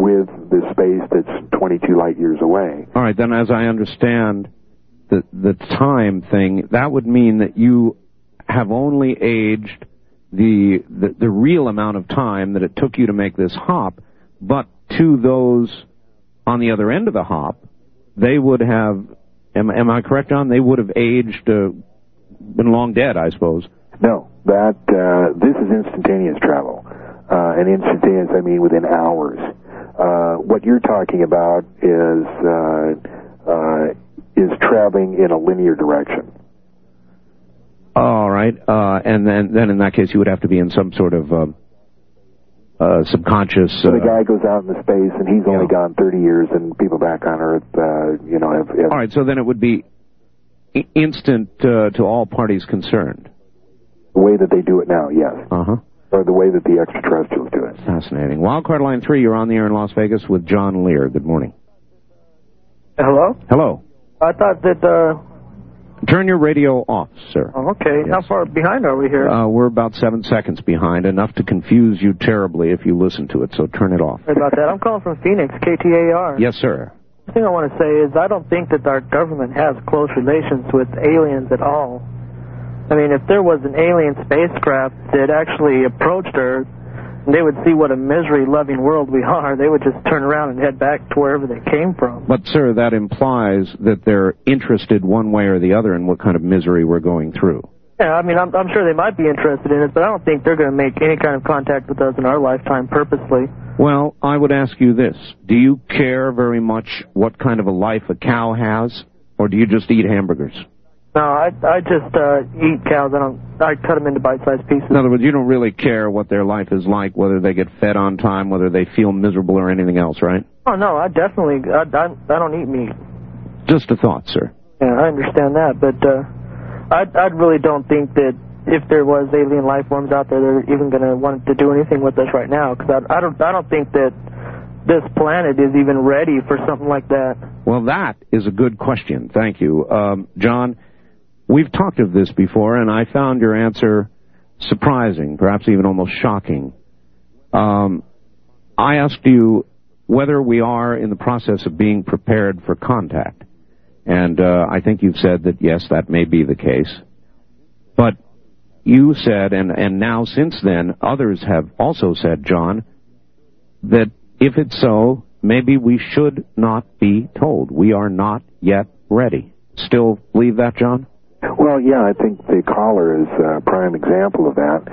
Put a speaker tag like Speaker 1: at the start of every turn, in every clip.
Speaker 1: with the space that's 22 light years away.
Speaker 2: All right, then as I understand the time thing, that would mean that you have only aged the real amount of time that it took you to make this hop, but to those on the other end of the hop, they would have, am I correct, John? They would have aged, been long dead, I suppose.
Speaker 1: No, this is instantaneous travel. And instantaneous, I mean within hours. What you're talking about is traveling in a linear direction.
Speaker 2: All right, and then in that case, you would have to be in some sort of subconscious.
Speaker 1: So the guy goes out into space, and he's only gone 30 years, and people back on Earth, have.
Speaker 2: All right, so then it would be instant to all parties concerned.
Speaker 1: The way that they do it now, yes.
Speaker 2: Uh-huh.
Speaker 1: Or the way that the extraterrestrials do it.
Speaker 2: Fascinating. Wildcard Line 3, you're on the air in Las Vegas with John Lear. Good morning.
Speaker 3: Hello?
Speaker 2: Hello.
Speaker 3: I thought that,
Speaker 2: Turn your radio off, sir.
Speaker 3: Oh, okay. Yes. How far behind are we here?
Speaker 2: We're about 7 seconds behind, enough to confuse you terribly if you listen to it, so turn it off.
Speaker 3: Sorry about that. I'm calling from Phoenix, KTAR.
Speaker 2: Yes, sir.
Speaker 3: The thing I want to say is I don't think that our government has close relations with aliens at all. I mean, if there was an alien spacecraft that actually approached Earth, and they would see what a misery-loving world we are, they would just turn around and head back to wherever they came from.
Speaker 2: But, sir, that implies that they're interested one way or the other in what kind of misery we're going through.
Speaker 3: Yeah, I mean, I'm sure they might be interested in it, but I don't think they're going to make any kind of contact with us in our lifetime purposely.
Speaker 2: Well, I would ask you this. Do you care very much what kind of a life a cow has, or do you just eat hamburgers?
Speaker 3: No, I just eat cows. I cut them into bite-sized pieces.
Speaker 2: In other words, you don't really care what their life is like, whether they get fed on time, whether they feel miserable or anything else, right?
Speaker 3: Oh, no, I don't eat meat.
Speaker 2: Just a thought, sir.
Speaker 3: Yeah, I understand that, but I really don't think that if there was alien life forms out there, they're even going to want to do anything with us right now, because I don't think that this planet is even ready for something like that.
Speaker 2: Well, that is a good question. Thank you. John, we've talked of this before, and I found your answer surprising, perhaps even almost shocking. I asked you whether we are in the process of being prepared for contact. And I think you've said that, yes, that may be the case. But you said, and now since then, others have also said, John, that if it's so, maybe we should not be told. We are not yet ready. Still believe that, John?
Speaker 1: Well, yeah, I think the caller is a prime example of that.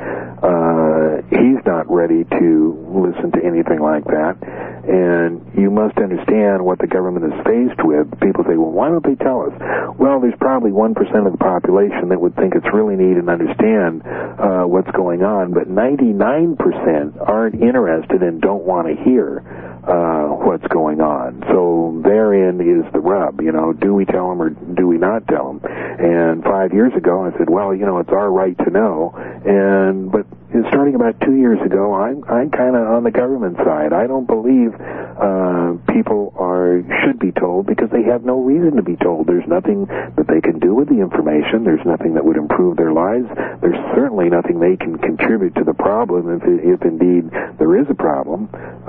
Speaker 1: He's not ready to listen to anything like that. And you must understand what the government is faced with. People say, well, why don't they tell us? Well, there's probably 1% of the population that would think it's really neat and understand what's going on, but 99% aren't interested and don't want to hear what's going on. So therein is the rub, do we tell them or do we not tell them? And 5 years ago I said, well, it's our right to know. But starting about 2 years ago, I'm kind of on the government side. I don't believe people should be told because they have no reason to be told. There's nothing that they can do with the information. There's nothing that would improve their lives. There's certainly nothing they can contribute to the problem if indeed there is a problem.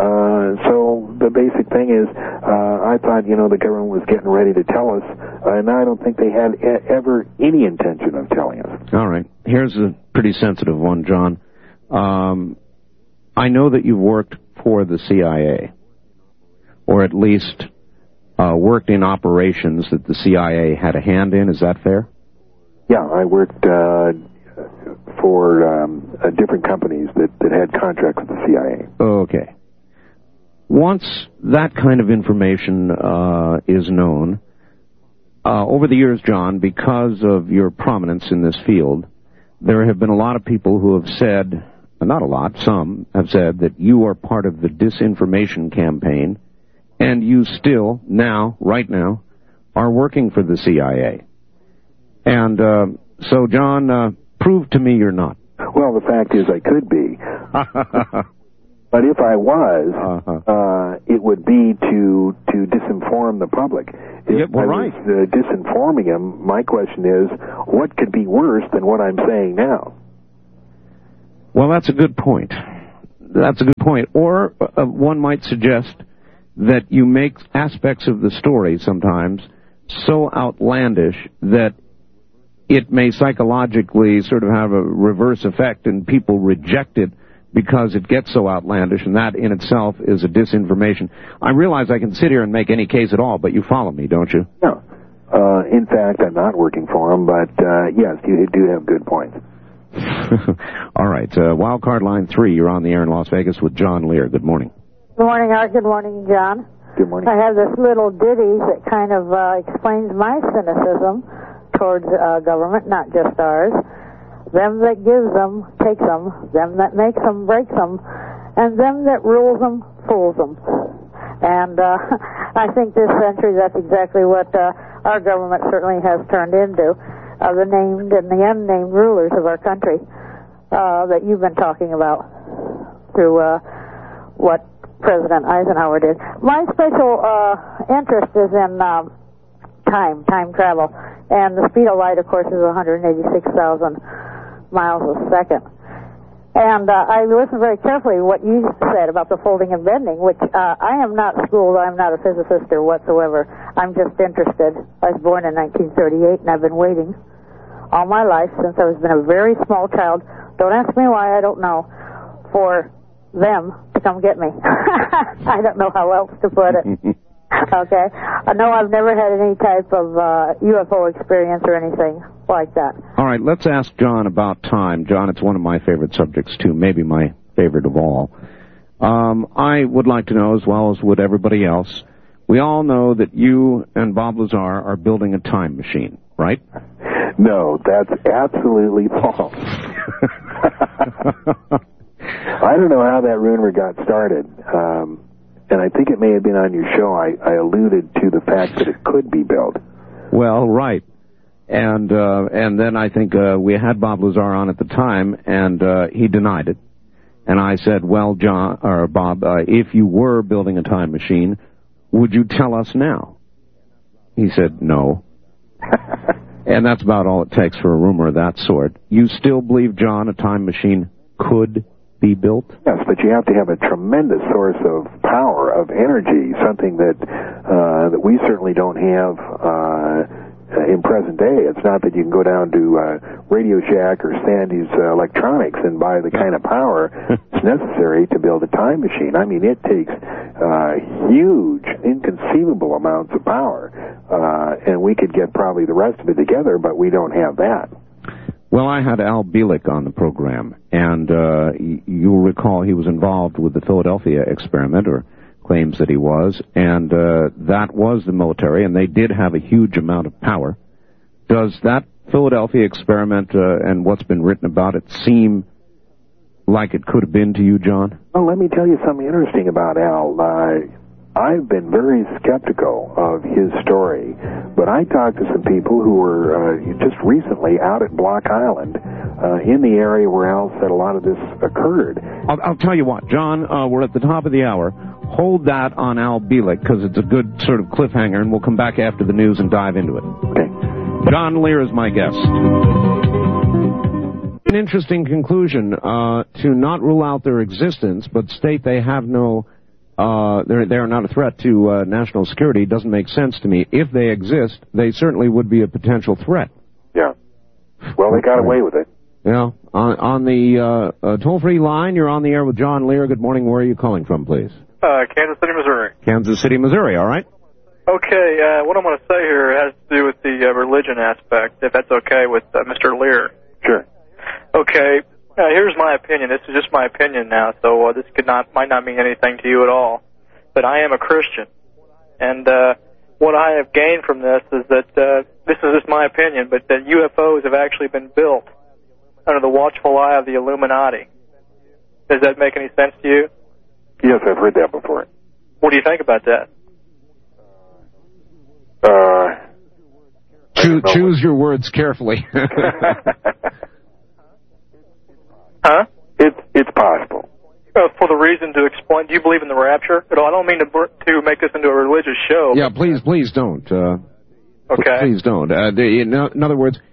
Speaker 1: So the basic thing is, I thought, the government was getting ready to tell us, and I don't think they had ever any intention of telling us.
Speaker 2: All right. Here's a pretty sensitive one, John. I know that you've worked for the CIA, or at least worked in operations that the CIA had a hand in. Is that fair?
Speaker 1: Yeah, I worked for different companies that had contracts with the CIA.
Speaker 2: Okay. Once that kind of information is known, over the years, John, because of your prominence in this field, there have been a lot of people who have said, not a lot, some have said that you are part of the disinformation campaign, and you still, right now, are working for the CIA. And so, John, prove to me you're not.
Speaker 1: Well, the fact is I could be. But if I was, it would be to disinform the public. If I was disinforming them, my question is, what could be worse than what I'm saying now?
Speaker 2: Well, that's a good point. Or one might suggest that you make aspects of the story sometimes so outlandish that it may psychologically sort of have a reverse effect and people reject it because it gets so outlandish, and that in itself is a disinformation. I realize I can sit here and make any case at all, but you follow me, don't you?
Speaker 1: No. In fact, I'm not working for him, but yes, you do have good points.
Speaker 2: All right. Wildcard line 3, you're on the air in Las Vegas with John Lear. Good morning.
Speaker 4: Good morning, Art. Good morning, John.
Speaker 1: Good morning.
Speaker 4: I have this little ditty that kind of explains my cynicism towards government, not just ours. Them that gives them, takes them. Them that makes them, breaks them. And them that rules them, fools them. And I think this century that's exactly what our government certainly has turned into, the named and the unnamed rulers of our country that you've been talking about through what President Eisenhower did. My special interest is in time travel. And the speed of light, of course, is 186,000 miles a second. And I listened very carefully to what you said about the folding and bending, which I am not schooled. I'm not a physicist or whatsoever. I'm just interested. I was born in 1938, and I've been waiting all my life since I was been a very small child. Don't ask me why, I don't know, for them to come get me. I don't know how else to put it. Okay. No, I've never had any type of UFO experience or anything like that.
Speaker 2: All right, let's ask John about time. John, it's one of my favorite subjects, too, maybe my favorite of all. I would like to know, as well as would everybody else, we all know that you and Bob Lazar are building a time machine, right?
Speaker 1: No, that's absolutely false. I don't know how that rumor got started. And I think it may have been on your show. I alluded to the fact that it could be built.
Speaker 2: Well, right. And then I think we had Bob Lazar on at the time, and he denied it. And I said, well, John, or Bob, if you were building a time machine, would you tell us now? He said, no. And that's about all it takes for a rumor of that sort. You still believe, John, a time machine could be built?
Speaker 1: Yes, but you have to have a tremendous source of power, of energy, something that that we certainly don't have in present day. It's not that you can go down to Radio Shack or Sandy's Electronics and buy the kind of power that's necessary to build a time machine. I mean, it takes huge, inconceivable amounts of power, and we could get probably the rest of it together, but we don't have that.
Speaker 2: Well, I had Al Bielek on the program, and you'll recall he was involved with the Philadelphia experiment, or claims that he was, and that was the military, and they did have a huge amount of power. Does that Philadelphia experiment and what's been written about it seem like it could have been to you, John?
Speaker 1: Well, let me tell you something interesting about Al. I've been very skeptical of his story, but I talked to some people who were just recently out at Block Island in the area where Al said a lot of this occurred.
Speaker 2: I'll tell you what, John, we're at the top of the hour. Hold that on Al Bielek, because it's a good sort of cliffhanger, and we'll come back after the news and dive into it.
Speaker 1: Okay.
Speaker 2: John Lear is my guest. An interesting conclusion, to not rule out their existence, but state they have no... they're not a threat to national security doesn't make sense to me. If they exist, they certainly would be a potential threat.
Speaker 1: Yeah. Well, they got away with it.
Speaker 2: Yeah. On the toll-free line, you're on the air with John Lear. Good morning. Where are you calling from, please?
Speaker 5: Kansas City, Missouri.
Speaker 2: Kansas City, Missouri. All right.
Speaker 5: Okay. What I'm going to say here has to do with the religion aspect, if that's okay with Mr. Lear.
Speaker 1: Sure.
Speaker 5: Okay. Here's my opinion. This is just my opinion now, so this might not mean anything to you at all. But I am a Christian, and what I have gained from this is that this is just my opinion, but that UFOs have actually been built under the watchful eye of the Illuminati. Does that make any sense to you?
Speaker 1: Yes, I've heard that before.
Speaker 5: What do you think about that?
Speaker 2: Choose your words carefully.
Speaker 5: Huh?
Speaker 1: It's possible.
Speaker 5: For the reason to explain, do you believe in the rapture at all? I don't mean to make this into a religious show.
Speaker 2: Yeah, please don't.
Speaker 5: Okay.
Speaker 2: Please don't. In other words,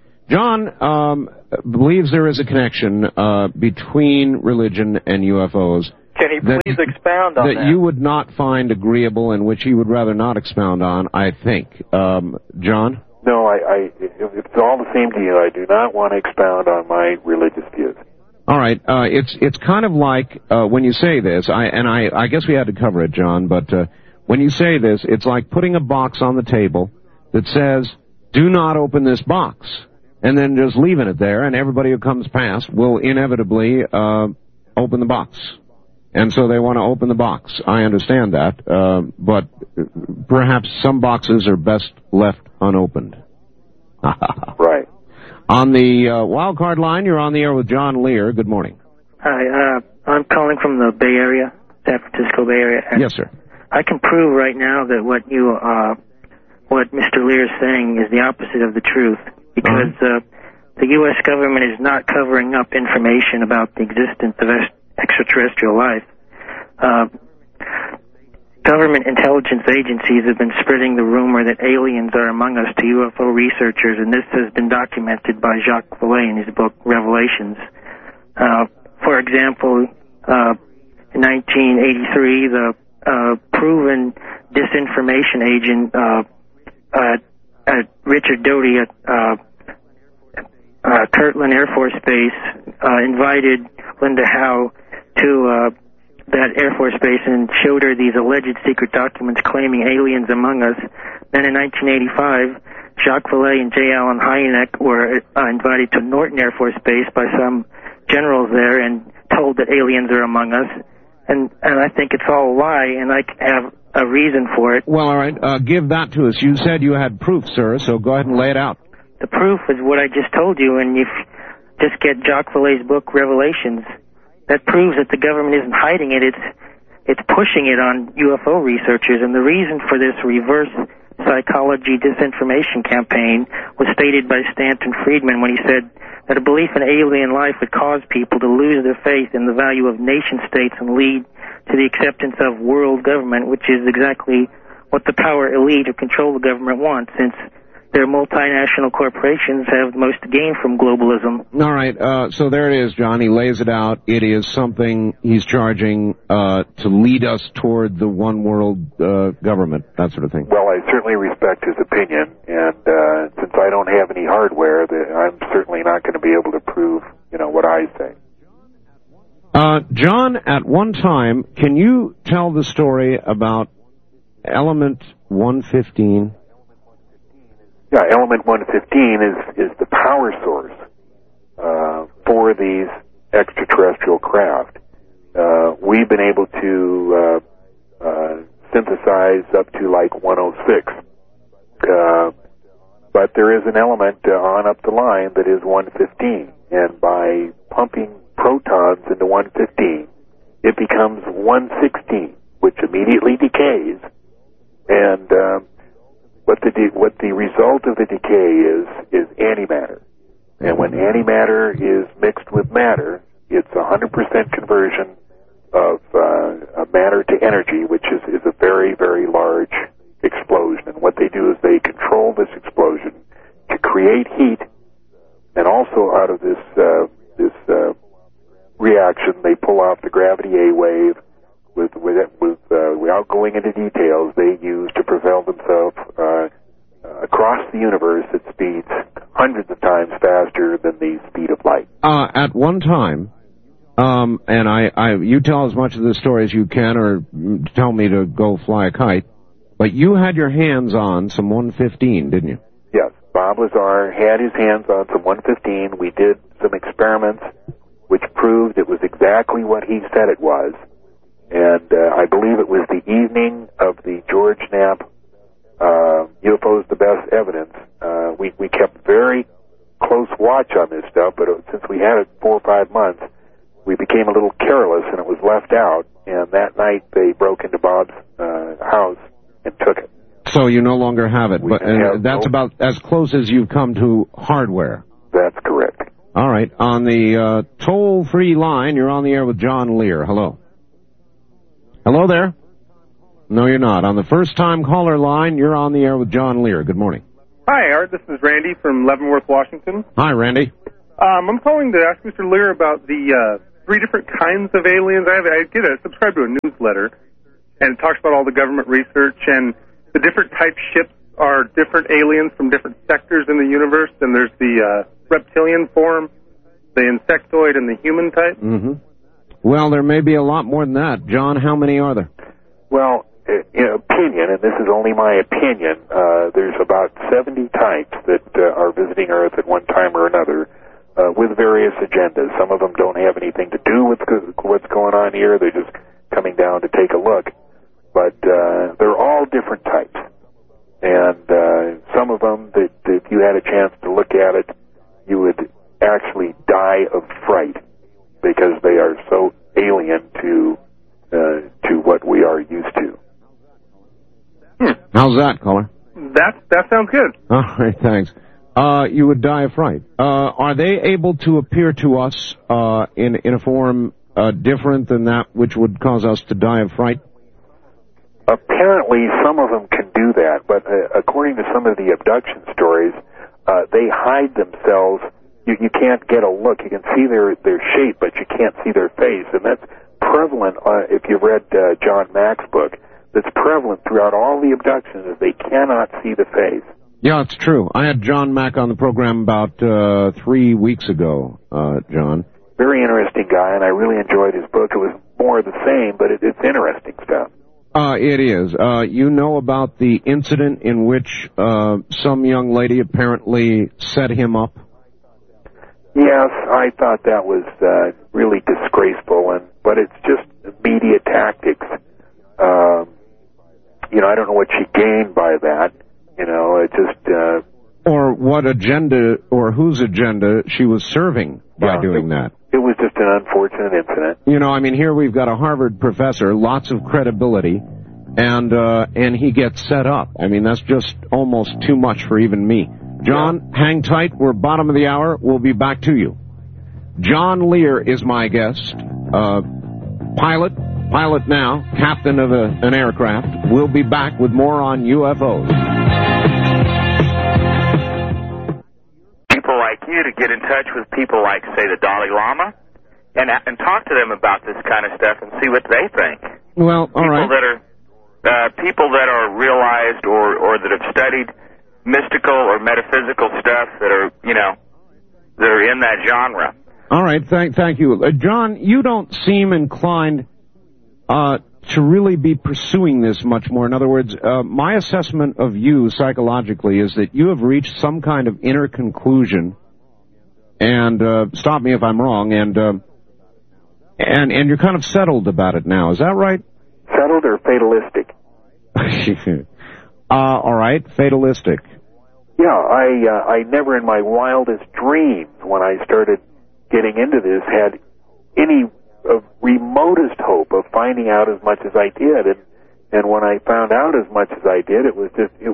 Speaker 2: John believes there is a connection between religion and UFOs.
Speaker 5: Can he please expound on that?
Speaker 2: That you would not find agreeable and which he would rather not expound on, I think. John?
Speaker 1: No, if it's all the same to you, I do not want to expound on my religious views.
Speaker 2: All right. It's kind of like when you say this, I guess we had to cover it, John, but when you say this, it's like putting a box on the table that says, do not open this box, and then just leaving it there, and everybody who comes past will inevitably open the box. And so they want to open the box. I understand that, but perhaps some boxes are best left unopened.
Speaker 1: Right.
Speaker 2: On the wild card line, you're on the air with John Lear. Good morning.
Speaker 6: Hi, I'm calling from the Bay Area, San Francisco Bay Area.
Speaker 2: Yes, sir.
Speaker 6: I can prove right now that what Mr. Lear is saying is the opposite of the truth, because the U.S. government is not covering up information about the existence of extraterrestrial life. Government intelligence agencies have been spreading the rumor that aliens are among us to UFO researchers, and this has been documented by Jacques Vallée in his book Revelations. For example, in 1983, the proven disinformation agent Richard Doty at Kirtland Air Force Base invited Linda Howe to that Air Force Base and showed her these alleged secret documents claiming aliens among us. Then in 1985, Jacques Vallée and J. Allen Hynek were invited to Norton Air Force Base by some generals there and told that aliens are among us. And I think it's all a lie, and I have a reason for it.
Speaker 2: Well, all right, give that to us. You said you had proof, sir, so go ahead and lay it out.
Speaker 6: The proof is what I just told you, and if just get Jacques Vallée's book, Revelations. That proves that the government isn't hiding it, it's pushing it on UFO researchers, and the reason for this reverse psychology disinformation campaign was stated by Stanton Friedman when he said that a belief in alien life would cause people to lose their faith in the value of nation-states and lead to the acceptance of world government, which is exactly what the power elite who control the government wants, since their multinational corporations have most to gain from globalism.
Speaker 2: All right, so there it is, John. He lays it out. It is something he's charging to lead us toward the one world government, that sort of thing.
Speaker 1: Well, I certainly respect his opinion, and since I don't have any hardware, I'm certainly not going to be able to prove, what I say.
Speaker 2: John, at one time, can you tell the story about Element 115?
Speaker 1: Yeah, Element 115 is the power source for these extraterrestrial craft. We've been able to synthesize up to like 106. But there is an element on up the line that is 115. And by pumping protons into 115, it becomes 116, which immediately decays. And what the result of the decay is antimatter. And when antimatter is mixed with matter, it's 100% conversion of matter to energy, which is a very, very large explosion. And what they do is they control this explosion to create heat, and also out of this reaction, they pull off the gravity A wave without going into details. They use to propel themselves across the universe at speeds hundreds of times faster than the speed of light.
Speaker 2: At one time, and you tell as much of the story as you can, or tell me to go fly a kite, but you had your hands on some 115, didn't you?
Speaker 1: Yes. Bob Lazar had his hands on some 115. We did some experiments which proved it was exactly what he said it was. And I believe it was the evening of the George Knapp UFO's the Best Evidence. We kept very close watch on this stuff, but since we had it 4 or 5 months, we became a little careless and it was left out. And that night they broke into Bob's house and took it.
Speaker 2: So you no longer have it, but that's about as close as you've come to hardware.
Speaker 1: That's correct.
Speaker 2: All right. On the toll-free line, you're on the air with John Lear. Hello. Hello there. No, you're not. On the first-time caller line, you're on the air with John Lear. Good morning.
Speaker 7: Hi, Art. This is Randy from Leavenworth, Washington.
Speaker 2: Hi, Randy.
Speaker 7: I'm calling to ask Mr. Lear about the three different kinds of aliens? I subscribe to a newsletter, and it talks about all the government research, and the different type ships are different aliens from different sectors in the universe, and there's the reptilian form, the insectoid, and the human type.
Speaker 2: Mm-hmm. Well, there may be a lot more than that. John, how many are there?
Speaker 1: Well, in opinion, and this is only my opinion, there's about 70 types that are visiting Earth at one time or another with various agendas. Some of them don't have anything to do with what's going on here. They're just coming down to take a look. But they're all different types. And some of them, that if you had a chance to look at it, you would actually die of fright because they are so alien to what we are used to.
Speaker 2: How's that, caller?
Speaker 7: That sounds good.
Speaker 2: All right, thanks. You would die of fright. Are they able to appear to us in a form different than that which would cause us to die of fright?
Speaker 1: Apparently, some of them can do that, but according to some of the abduction stories, they hide themselves. You can't get a look. You can see their shape, but you can't see their face, and that's prevalent. If you've read John Mack's book, that's prevalent throughout all the abductions, is they cannot see the face.
Speaker 2: Yeah, it's true. I had John Mack on the program about 3 weeks ago, John.
Speaker 1: Very interesting guy, and I really enjoyed his book. It was more of the same, but it's interesting stuff.
Speaker 2: It is. You know about the incident in which some young lady apparently set him up?
Speaker 1: Yes, I thought that was really disgraceful, but it's just media tactics. I don't know what she gained by that. It just...
Speaker 2: or what agenda, or whose agenda she was serving by doing that.
Speaker 1: It was just an unfortunate incident.
Speaker 2: Here we've got a Harvard professor, lots of credibility, and he gets set up. That's just almost too much for even me. John, hang tight. We're bottom of the hour. We'll be back to you. John Lear is my guest. Pilot now, captain of an aircraft. We'll be back with more on UFOs.
Speaker 8: People like you to get in touch with people like, say, the Dalai Lama, and talk to them about this kind of stuff and see what they think.
Speaker 2: Well, all right.
Speaker 8: People that are realized or that have studied mystical or metaphysical stuff that are, that are in that genre.
Speaker 2: All right, thank you. John, you don't seem inclined to really be pursuing this much more. In other words, my assessment of you psychologically is that you have reached some kind of inner conclusion, and stop me if I'm wrong, and you're kind of settled about it now. Is that right?
Speaker 1: Settled or fatalistic?
Speaker 2: All right, fatalistic.
Speaker 1: Yeah, I never in my wildest dreams, when I started getting into this, had any remotest hope of finding out as much as I did, and when I found out as much as I did, it was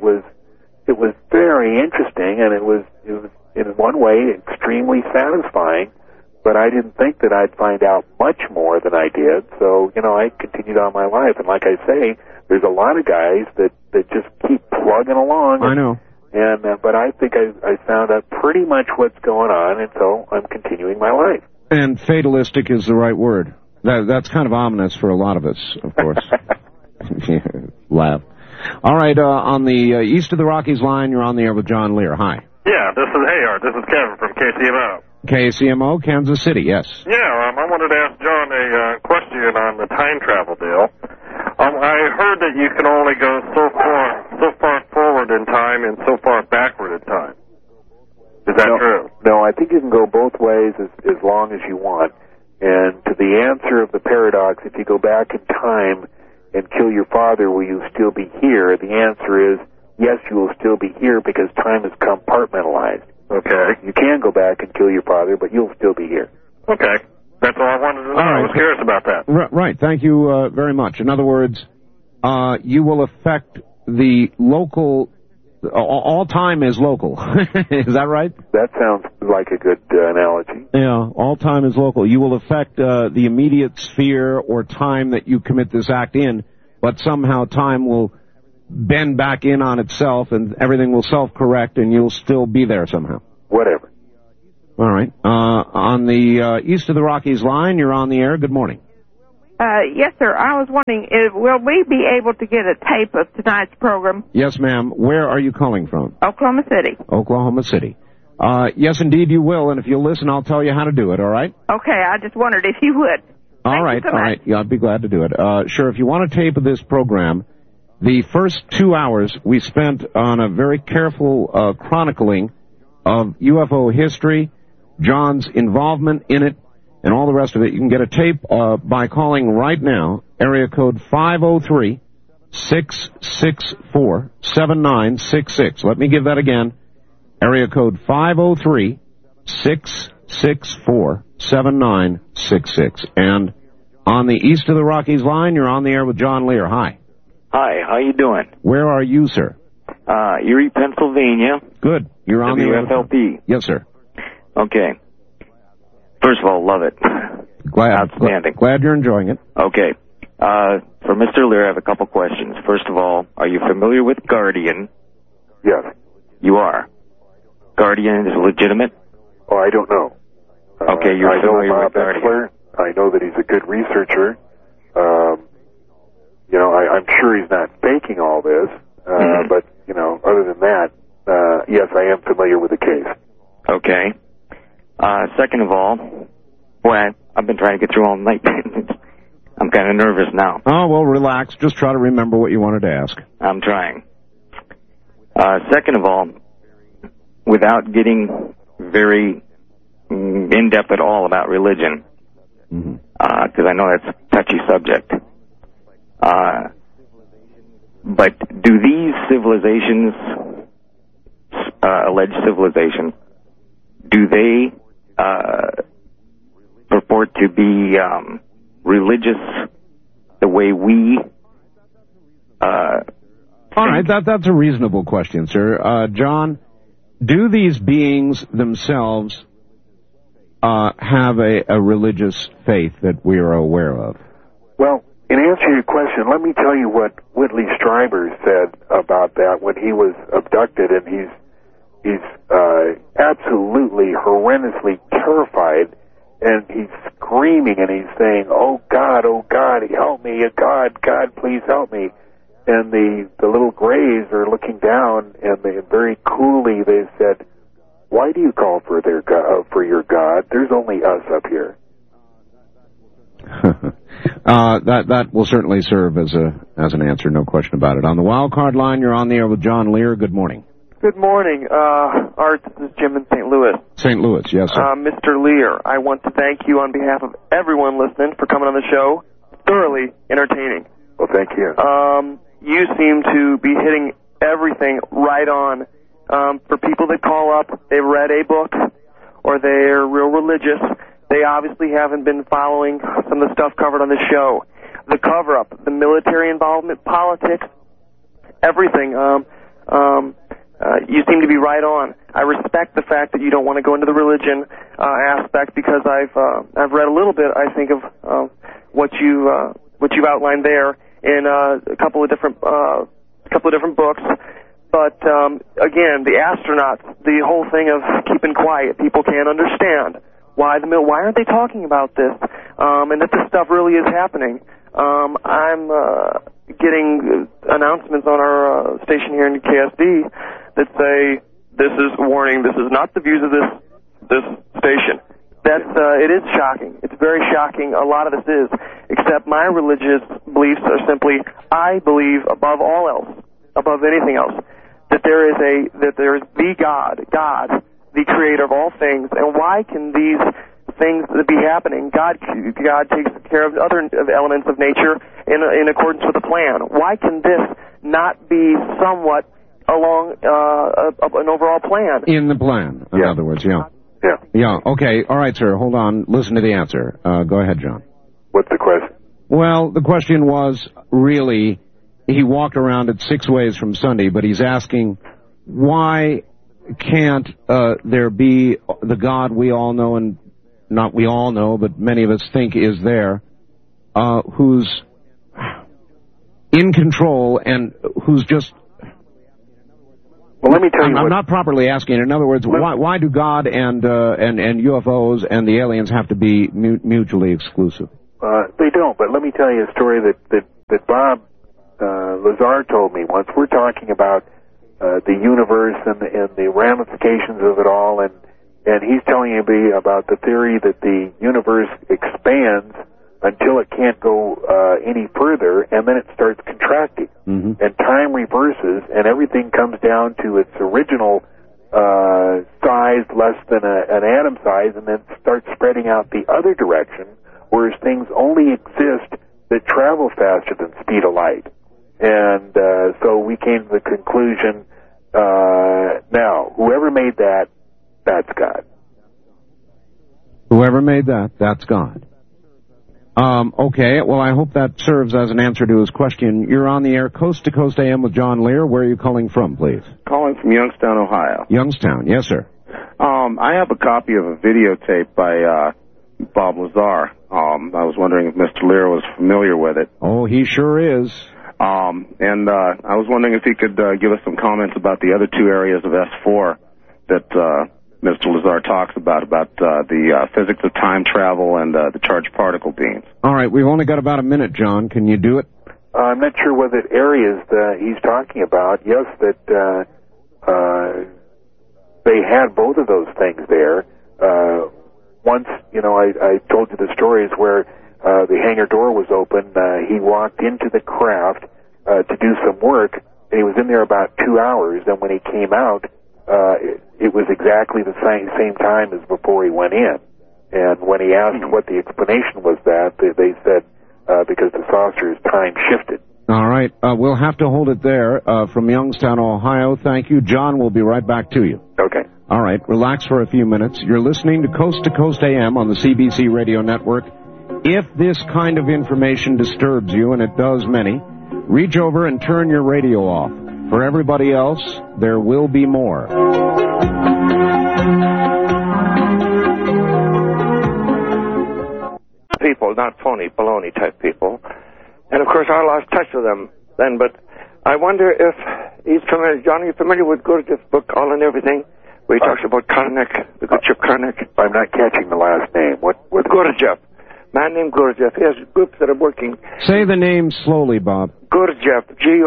Speaker 1: very interesting, and it was in one way extremely satisfying. But I didn't think that I'd find out much more than I did, so I continued on my life. And like I say, there's a lot of guys that just keep plugging along.
Speaker 2: I know.
Speaker 1: But I think I found out pretty much what's going on, and so I'm continuing my life.
Speaker 2: And fatalistic is the right word. That's kind of ominous for a lot of us, of course. Laugh. All right, on the east of the Rockies line, you're on the air with John Lear. Hi.
Speaker 9: Yeah, this is Kevin from KCMO.
Speaker 2: KCMO, Kansas City, yes.
Speaker 9: Yeah, I wanted to ask John a question on the time travel deal. I heard that you can only go so far forward in time and so far backward in time. Is that true?
Speaker 1: No, I think you can go both ways as long as you want. And to the answer of the paradox, if you go back in time and kill your father, will you still be here? The answer is yes, you will still be here because time is compartmentalized.
Speaker 9: Okay.
Speaker 1: You can go back and kill your father, but you'll still be here.
Speaker 9: Okay. That's all I wanted to know.
Speaker 2: Right.
Speaker 9: I was curious about that.
Speaker 2: Right. Thank you very much. In other words, you will affect the local... All time is local. Is that right?
Speaker 1: That sounds like a good analogy.
Speaker 2: Yeah, all time is local. You will affect the immediate sphere or time that you commit this act in, but somehow time will bend back in on itself and everything will self-correct and you'll still be there somehow.
Speaker 1: Whatever.
Speaker 2: All right. On the east of the Rockies line, you're on the air. Good morning.
Speaker 10: Yes, sir. I was wondering, will we be able to get a tape of tonight's program?
Speaker 2: Yes, ma'am. Where are you calling from?
Speaker 10: Oklahoma City.
Speaker 2: Oklahoma City. Yes, indeed, you will. And if you'll listen, I'll tell you how to do it, all right?
Speaker 10: Okay, I just wondered if you would.
Speaker 2: All right. Yeah, I'd be glad to do it. Sure, if you want a tape of this program, the first 2 hours we spent on a very careful chronicling of UFO history, John's involvement in it, and all the rest of it. You can get a tape by calling right now, area code 503-664-7966. Let me give that again, area code 503-664-7966. And on the east of the Rockies line, you're on the air with John Lear. Hi.
Speaker 11: Hi, how you doing?
Speaker 2: Where are you, sir?
Speaker 11: Erie, Pennsylvania.
Speaker 2: Good. You're on the air.
Speaker 11: WFLP.
Speaker 2: Yes, sir.
Speaker 11: Okay. First of all, love it. Outstanding.
Speaker 2: Glad you're enjoying it.
Speaker 11: Okay. For Mr. Lear, I have a couple questions. First of all, are you familiar with Guardian?
Speaker 1: Yes.
Speaker 11: You are. Guardian is legitimate?
Speaker 1: Oh, I don't know.
Speaker 11: Okay, you're familiar with Guardian.
Speaker 1: Etzler. I know that he's a good researcher. I'm sure he's not faking all this, but, other than that, yes, I am familiar with the case.
Speaker 11: Okay. Second of all, boy, I've been trying to get through all night. I'm kind of nervous now.
Speaker 2: Oh, well, relax. Just try to remember what you wanted to ask.
Speaker 11: I'm trying. Second of all, without getting very in-depth at all about religion, because I know that's a touchy subject, but do these civilizations, alleged civilizations, do they purport to be religious the way we
Speaker 2: All right, that's a reasonable question, sir. John, do these beings themselves have a religious faith that we are aware of?
Speaker 1: Well, in answer to your question, let me tell you what Whitley Strieber said about that when he was abducted, and he's absolutely horrendously terrified, and he's screaming and he's saying, oh God, help me, God, please help me. And the little Greys are looking down, and they very coolly they said, why do you call for your God? There's only us up here.
Speaker 2: That will certainly serve as an answer, no question about it. On the wild card line, you're on the air with John Lear. Good morning.
Speaker 12: Good morning. Art, this is Jim in St. Louis.
Speaker 2: St. Louis, yes, sir.
Speaker 12: Mr. Lear, I want to thank you on behalf of everyone listening for coming on the show. Thoroughly entertaining.
Speaker 1: Well, thank you.
Speaker 12: You seem to be hitting everything right on. For people that call up, they've read a book, or they're real religious, they obviously haven't been following some of the stuff covered on the show. The cover-up, the military involvement, politics, everything. You seem to be right on. I respect the fact that you don't want to go into the religion aspect, because I've read a little bit, I think, of what you've outlined there in a couple of different books. But again, the astronauts, the whole thing of keeping quiet, people can't understand why aren't they talking about this, and that this stuff really is happening. I'm getting announcements on our station here in KSD that say, this is warning, this is not the views of this station. It is shocking. It's very shocking. A lot of this is, except my religious beliefs are simply, I believe above all else, above anything else, that there is the God, the creator of all things. And why can these things be happening? God takes care of other elements of nature in accordance with a plan. Why can this not be somewhat along an overall plan?
Speaker 2: In the plan, in other words, yeah. Yeah, okay. All right, sir, hold on. Listen to the answer. Go ahead, John.
Speaker 1: What's the question?
Speaker 2: Well, the question was, really, he walked around it 6 ways from Sunday, but he's asking, why can't there be the God we all know, and not we all know, but many of us think is there, who's in control and who's just...
Speaker 1: Well, let me tell you.
Speaker 2: I'm not properly asking. In other words, why do God and UFOs and the aliens have to be mutually exclusive?
Speaker 1: They don't. But let me tell you a story that Bob Lazar told me once. We're talking about the universe and the ramifications of it all, and he's telling me about the theory that the universe expands until it can't go any further, and then it starts contracting.
Speaker 2: Mm-hmm.
Speaker 1: And time reverses, and everything comes down to its original size, less than an atom size, and then starts spreading out the other direction, whereas things only exist that travel faster than speed of light. And so we came to the conclusion, now, whoever made that, that's God.
Speaker 2: Whoever made that, that's God. Okay, well, I hope that serves as an answer to his question. You're on the air, Coast to Coast AM with John Lear. Where are you calling from, please?
Speaker 13: Calling from Youngstown, Ohio.
Speaker 2: Youngstown, yes, sir.
Speaker 13: I have a copy of a videotape by Bob Lazar. I was wondering if Mr. Lear was familiar with it.
Speaker 2: Oh, he sure is.
Speaker 13: And I was wondering if he could give us some comments about the other two areas of S4 that Mr. Lazar talks about the physics of time travel and the charged particle beams.
Speaker 2: All right, we've only got about a minute, John. Can you do it?
Speaker 1: I'm not sure what areas he's talking about. Yes, that they had both of those things there. Once, I told you the stories where the hangar door was open. He walked into the craft to do some work, and he was in there about 2 hours. And when he came out, it was exactly the same time as before he went in. And when he asked what the explanation was, they said because the saucer's time shifted.
Speaker 2: All right, we'll have to hold it there. From Youngstown, Ohio, thank you. John, we'll be right back to you.
Speaker 1: Okay.
Speaker 2: All right, relax for a few minutes. You're listening to Coast AM on the CBC Radio Network. If this kind of information disturbs you, and it does many, reach over and turn your radio off. For everybody else, there will be more.
Speaker 14: People, not phony, baloney type people. And of course, I lost touch with them then, but I wonder if he's familiar. John, are you familiar with Gurdjieff's book, All and Everything, where he talks about Karnak, the good ship Karnak?
Speaker 1: I'm not catching the last name. What
Speaker 14: Gurdjieff. Man named Gurdjieff. He has groups that are working.
Speaker 2: Say the name slowly, Bob.
Speaker 14: Gurdjieff,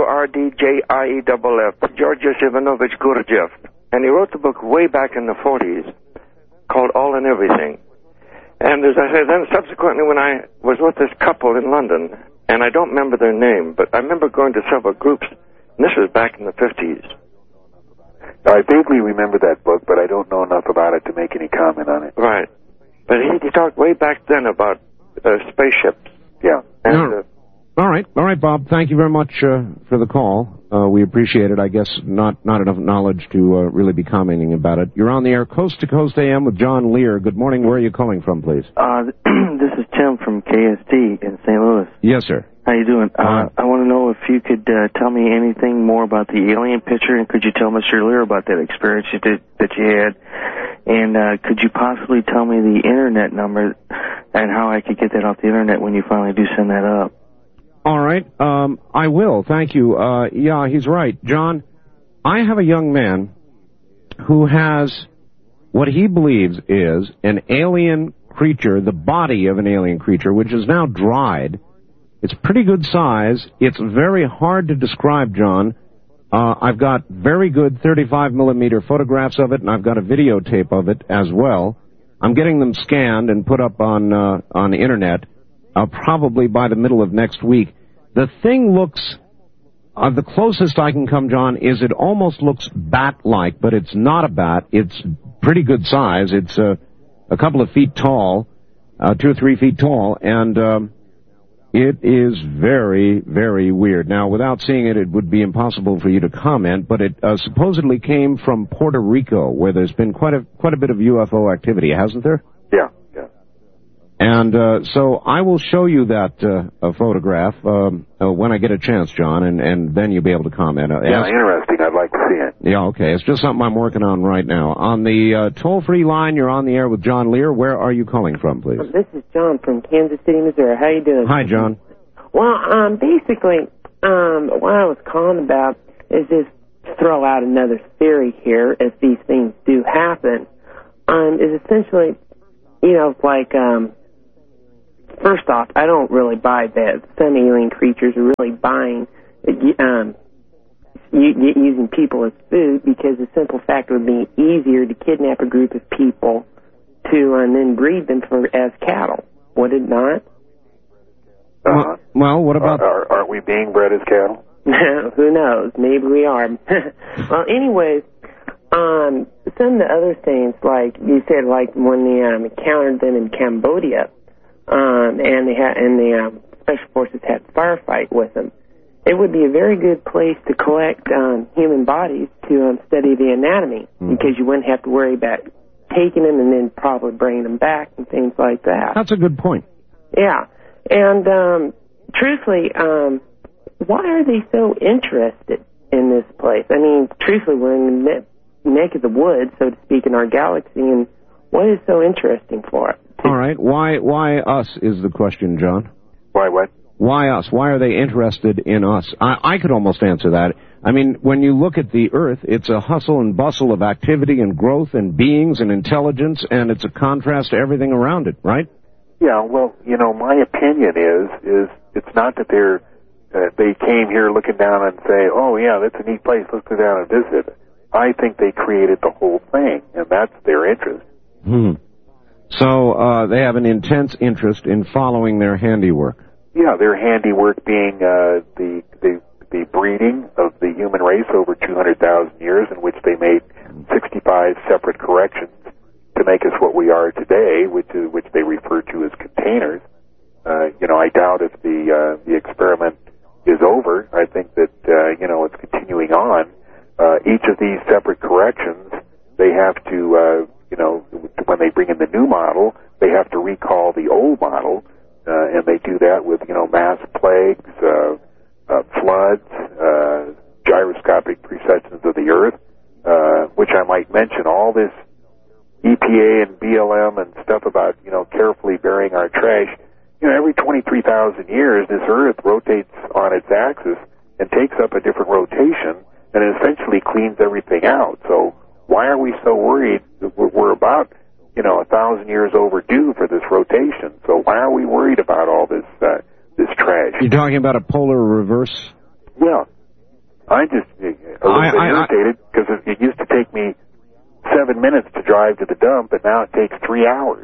Speaker 14: Gurdjieff, Georgios Ivanovich Gurdjieff. And he wrote the book way back in the 40s called All and Everything. And as I say, then subsequently when I was with this couple in London, and I don't remember their name, but I remember going to several groups, and this was back in the 50s.
Speaker 1: I vaguely remember that book, but I don't know enough about it to make any comment on it.
Speaker 14: Right. But he talked way back then about spaceships.
Speaker 1: Yeah.
Speaker 14: And,
Speaker 2: all right, Bob. Thank you very much for the call. We appreciate it. I guess not enough knowledge to really be commenting about it. You're on the air, Coast to Coast AM with John Lear. Good morning. Where are you calling from, please?
Speaker 15: This is Tim from KSD in St. Louis.
Speaker 2: Yes, sir.
Speaker 15: How you doing? I want to know if you could tell me anything more about the alien picture, and could you tell Mr. Lear about that experience that you had? And could you possibly tell me the internet number and how I could get that off the internet when you finally do send that up?
Speaker 2: All right. I will. Thank you. Yeah, he's right. John, I have a young man who has what he believes is an alien creature, the body of an alien creature, which is now dried. It's pretty good size. It's very hard to describe, John. I've got very good 35mm photographs of it, and I've got a videotape of it as well. I'm getting them scanned and put up on the internet probably by the middle of next week. The thing looks, the closest I can come, John, is it almost looks bat-like, but it's not a bat. It's pretty good size. It's a couple of feet tall, 2 or 3 feet tall, and it is very, very weird. Now, without seeing it, it would be impossible for you to comment, but it supposedly came from Puerto Rico, where there's been quite a bit of UFO activity, hasn't there?
Speaker 1: Yeah.
Speaker 2: And so I will show you that photograph when I get a chance, John, and then you'll be able to comment.
Speaker 1: Interesting. I'd like to see it.
Speaker 2: Yeah, okay. It's just something I'm working on right now. On the toll-free line, you're on the air with John Lear. Where are you calling from, please?
Speaker 16: This is John from Kansas City, Missouri. How you doing?
Speaker 2: Hi, John.
Speaker 16: Well, basically, what I was calling about is this throw out another theory here, if these things do happen, is essentially, first off, I don't really buy that some alien creatures are really buying, using people as food, because the simple fact would be easier to kidnap a group of people and then breed them as cattle, would it not?
Speaker 2: Well, what about...
Speaker 1: Aren't we being bred as cattle?
Speaker 16: Who knows? Maybe we are. Well, anyways, some of the other things, like you said, like when they encountered them in Cambodia, and the Special Forces had a firefight with them, it would be a very good place to collect human bodies to study the anatomy, because you wouldn't have to worry about taking them and then probably bringing them back and things like that.
Speaker 2: That's a good point.
Speaker 16: Yeah. And truthfully, why are they so interested in this place? I mean, truthfully, we're in the neck of the woods, so to speak, in our galaxy, and what is so interesting for it?
Speaker 2: All right. Why us is the question, John.
Speaker 1: Why what?
Speaker 2: Why us? Why are they interested in us? I could almost answer that. I mean, when you look at the Earth, it's a hustle and bustle of activity and growth and beings and intelligence, and it's a contrast to everything around it, right?
Speaker 1: Yeah, well, my opinion is it's not that they came here looking down and say, oh, yeah, that's a neat place, let's go down and visit. I think they created the whole thing, and that's their interest.
Speaker 2: So they have an intense interest in following their handiwork.
Speaker 1: Yeah, their handiwork being the breeding of the human race over 200,000 years, in which they made 65 separate corrections to make us what we are today, which they refer to as containers. I doubt if the experiment is over. I think that it's continuing on. Each of these separate corrections, they have to when they bring in the new model, they have to recall the old model, and they do that with mass plagues, floods, gyroscopic precessions of the Earth, which I might mention. All this EPA and BLM and stuff about, carefully burying our trash. Every 23,000 years, this Earth rotates on its axis and takes up a different rotation, and it essentially cleans everything out. So why are we so worried? We're about, 1,000 years overdue for this rotation. So why are we worried about all this trash?
Speaker 2: You're talking about a polar reverse?
Speaker 1: Yeah. I'm just a little bit irritated, because it used to take me 7 minutes to drive to the dump, and now it takes 3 hours.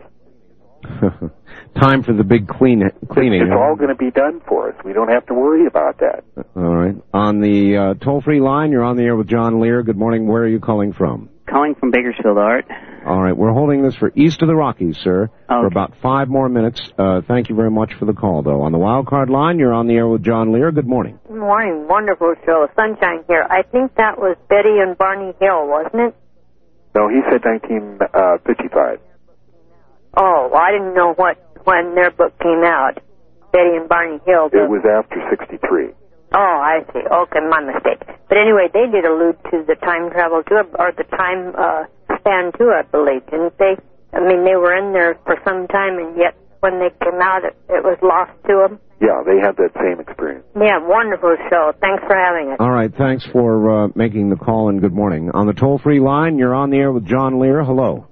Speaker 2: Time for the big cleaning.
Speaker 1: It's all going to be done for us. We don't have to worry about that.
Speaker 2: All right. On the toll-free line, you're on the air with John Lear. Good morning. Where are you calling from?
Speaker 17: Calling from Bakersfield, Art.
Speaker 2: All right. We're holding this for east of the Rockies, sir, for about 5 more minutes. Thank you very much for the call, though. On the wild card line, you're on the air with John Lear. Good morning.
Speaker 18: Good morning. Wonderful show. Sunshine here. I think that was Betty and Barney Hill, wasn't it?
Speaker 1: No, he said 1955.
Speaker 18: Oh, well, I didn't know when their book came out. Betty and Barney Hill.
Speaker 1: It was after 63.
Speaker 18: Oh, I see. Okay, my mistake. But anyway, they did allude to the time travel too, or the time span too, I believe, didn't they? I mean, they were in there for some time, and yet when they came out, it was lost to them.
Speaker 1: Yeah, they had that same experience.
Speaker 18: Yeah, wonderful show. Thanks for having us.
Speaker 2: All right, thanks for making the call, and good morning. On the toll-free line, you're on the air with John Lear. Hello.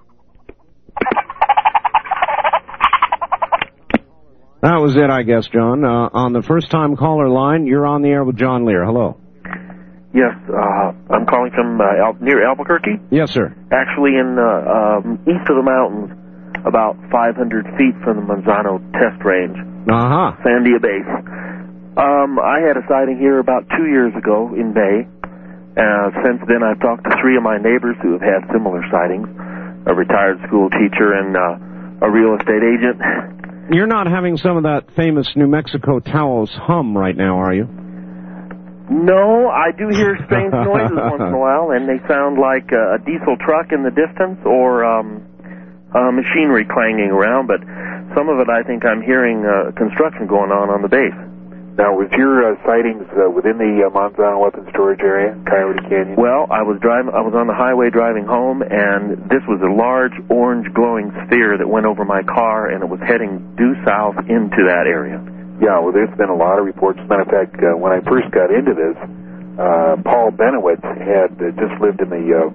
Speaker 2: That was it, I guess, John. On the first-time caller line, you're on the air with John Lear. Hello.
Speaker 19: Yes, I'm calling from near Albuquerque.
Speaker 2: Yes, sir.
Speaker 19: Actually, in east of the mountains, about 500 feet from the Manzano test range. Sandia Base. I had a sighting here about 2 years ago in May. Since then, I've talked to 3 of my neighbors who have had similar sightings, a retired school teacher and a real estate agent.
Speaker 2: You're not having some of that famous New Mexico Taos hum right now, are you?
Speaker 19: No, I do hear strange noises once in a while, and they sound like a diesel truck in the distance or machinery clanging around, but some of it I think I'm hearing construction going on the base.
Speaker 1: Now, was your sightings within the Manzano Weapons Storage area, Coyote Canyon?
Speaker 19: Well, I was on the highway driving home, and this was a large orange glowing sphere that went over my car, and it was heading due south into that area.
Speaker 1: Yeah, well, there's been a lot of reports. As a matter of fact, when I first got into this, Paul Benowitz had just lived in the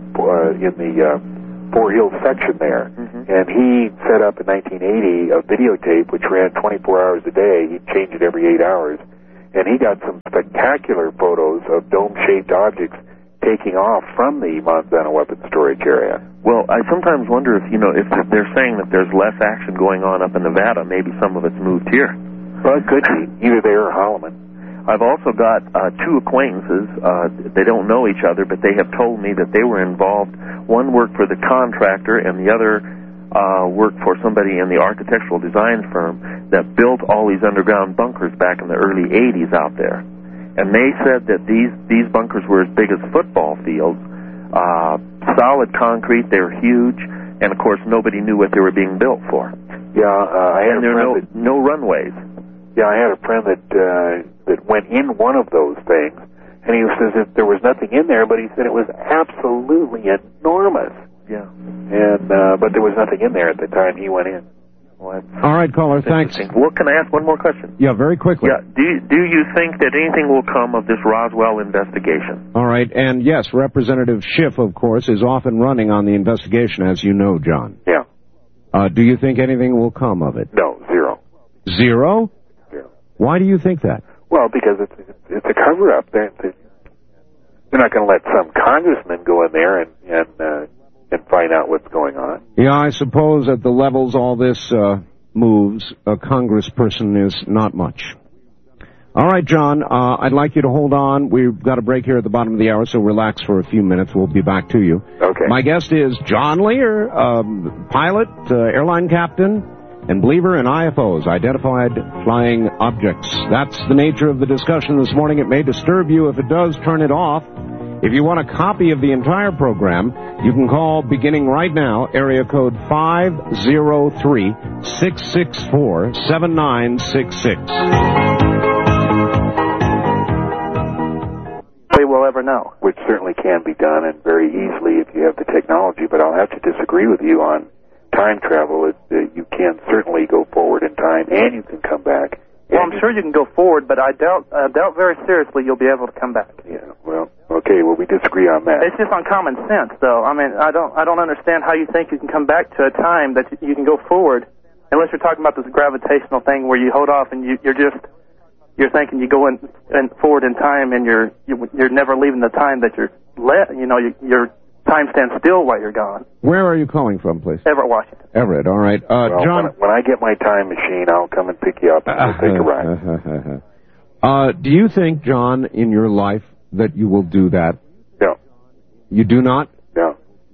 Speaker 1: Fort Hills section there, and he set up in 1980 a videotape which ran 24 hours a day. He'd change it every 8 hours, and he got some spectacular photos of dome-shaped objects taking off from the Monsanto weapons storage area.
Speaker 19: Well, I sometimes wonder if they're saying that there's less action going on up in Nevada, maybe some of it's moved here.
Speaker 1: Well, it could be either there or Holloman.
Speaker 19: I've also got two acquaintances. They don't know each other, but they have told me that they were involved. One worked for the contractor, and the other worked for somebody in the architectural design firm that built all these underground bunkers back in the early 80s out there. And they said that these bunkers were as big as football fields, solid concrete, they were huge, and of course nobody knew what they were being built for.
Speaker 1: Yeah, I had
Speaker 19: and there are no runways.
Speaker 1: Yeah, I had a friend that went in one of those things, and he says that there was nothing in there, but he said it was absolutely enormous.
Speaker 19: Yeah.
Speaker 1: And but there was nothing in there at the time he went in.
Speaker 19: Well,
Speaker 2: all right, caller, thanks.
Speaker 19: Well, can I ask one more question?
Speaker 2: Yeah, very quickly.
Speaker 19: Yeah. Do you think that anything will come of this Roswell investigation?
Speaker 2: All right, and yes, Representative Schiff, of course, is off and running on the investigation, as you know, John.
Speaker 1: Yeah.
Speaker 2: Do you think anything will come of it?
Speaker 1: No, zero.
Speaker 2: Zero?
Speaker 1: Zero.
Speaker 2: Why do you think that?
Speaker 1: Well, because it's a cover-up. They're not going to let some congressman go in there and find out what's going on.
Speaker 2: Yeah, I suppose at the levels all this moves, a congressperson is not much. All right, John, I'd like you to hold on. We've got a break here at the bottom of the hour, so relax for a few minutes. We'll be back to you.
Speaker 1: Okay.
Speaker 2: My guest is John Lear, pilot, airline captain, and believer in IFOs, identified flying objects. That's the nature of the discussion this morning. It may disturb you. If it does, turn it off. If you want a copy of the entire program, you can call beginning right now, area code 503-664-7966.
Speaker 3: We will ever know.
Speaker 1: Which certainly can be done, and very easily if you have the technology, but I'll have to disagree with you on time travel. You can certainly go forward in time, and you can come back.
Speaker 3: Well, I'm sure you can go forward, but I doubt very seriously you'll be able to come back.
Speaker 1: Yeah, well, okay, well, we disagree on that.
Speaker 3: It's just on common sense, though. I mean, I don't understand how you think you can come back to a time that you can go forward, unless you're talking about this gravitational thing where you hold off and you're thinking you go in forward in time and you're never leaving the time that your time stands still while you're gone.
Speaker 2: Where are you calling from, please?
Speaker 3: Everett, Washington.
Speaker 2: Everett, all right.
Speaker 1: Well,
Speaker 2: John,
Speaker 1: when I get my time machine, I'll come and pick you up and we'll take a ride.
Speaker 2: Do you think, John, in your life that you will do that?
Speaker 1: No.
Speaker 2: You do not?
Speaker 1: No.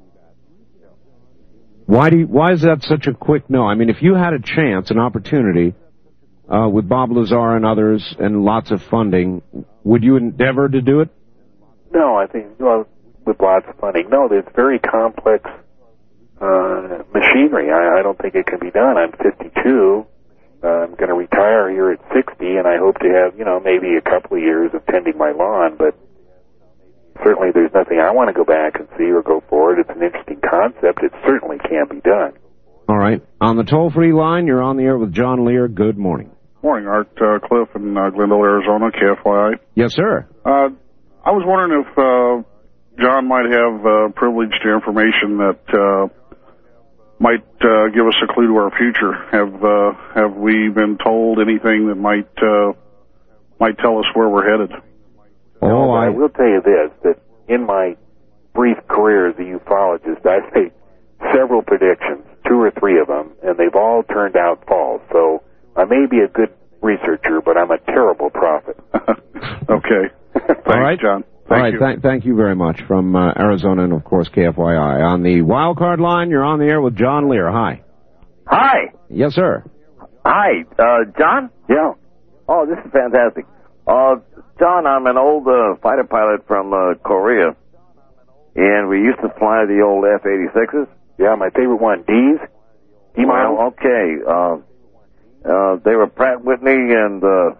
Speaker 2: Why is that such a quick no? I mean, if you had a chance, an opportunity, with Bob Lazar and others and lots of funding, would you endeavor to do it?
Speaker 1: No, I think, with lots of funding. No, there's very complex machinery. I don't think it can be done. I'm 52. I'm going to retire here at 60, and I hope to have, maybe a couple of years of tending my lawn, but certainly there's nothing I want to go back and see or go forward. It's an interesting concept. It certainly can be done.
Speaker 2: All right. On the toll-free line, you're on the air with John Lear. Good morning.
Speaker 17: Morning, Art. Cliff in Glendale, Arizona, KFYI.
Speaker 2: Yes, sir.
Speaker 17: I was wondering if John might have privileged information that might give us a clue to our future. Have we been told anything that might tell us where we're headed?
Speaker 1: I will tell you this, that in my brief career as a ufologist, I've made several predictions, 2 or 3 of them, and they've all turned out false. So I may be a good researcher, but I'm a terrible prophet.
Speaker 17: Okay. Thanks,
Speaker 2: all right,
Speaker 17: John.
Speaker 2: Thank you very much from Arizona and, of course, KFYI. On the wild card line, you're on the air with John Lear. Hi.
Speaker 20: Hi.
Speaker 2: Yes, sir.
Speaker 20: Hi. John?
Speaker 1: Yeah.
Speaker 20: Oh, this is fantastic. John, I'm an old fighter pilot from Korea, and we used to fly the old F-86s.
Speaker 1: Yeah, my favorite one, D's.
Speaker 20: Well, okay. They were Pratt Whitney, and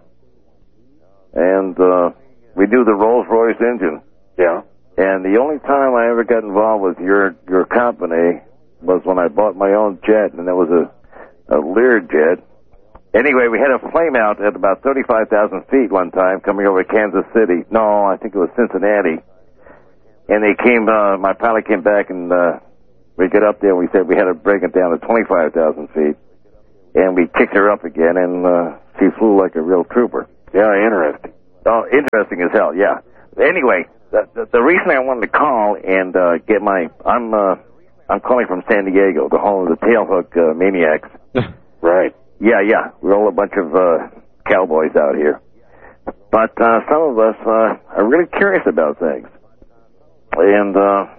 Speaker 20: we do the Rolls-Royce engine.
Speaker 1: Yeah.
Speaker 20: And the only time I ever got involved with your company was when I bought my own jet, and it was a Lear jet. Anyway, we had a flame out at about 35,000 feet one time coming over Kansas City. No, I think it was Cincinnati. And they came, my pilot came back and we got up there and we said we had to break it down to 25,000 feet. And we kicked her up again and she flew like a real trooper.
Speaker 1: Yeah, interesting.
Speaker 20: Oh, interesting as hell, yeah. Anyway, the reason I wanted to call and get my, I'm calling from San Diego, the home of the tailhook maniacs.
Speaker 1: Right.
Speaker 20: Yeah. We're all a bunch of cowboys out here. But some of us are really curious about things. And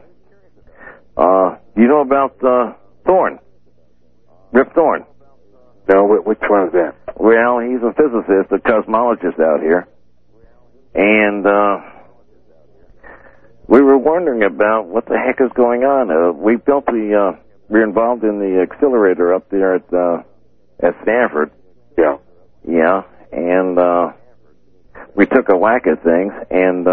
Speaker 20: you know about Thorne? Rip Thorne?
Speaker 1: No, which one is that?
Speaker 20: Well, he's a physicist, a cosmologist out here. And we were wondering about what the heck is going on. We built we're involved in the accelerator up there at Stanford.
Speaker 1: Yeah.
Speaker 20: Yeah, and we took a whack at things, and